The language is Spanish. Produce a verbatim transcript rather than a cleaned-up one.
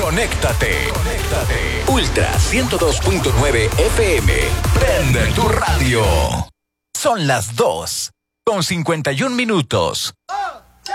Conéctate. Conéctate. Ultra ciento dos punto nueve F M. Prende tu radio. Son las dos con cincuenta y un minutos.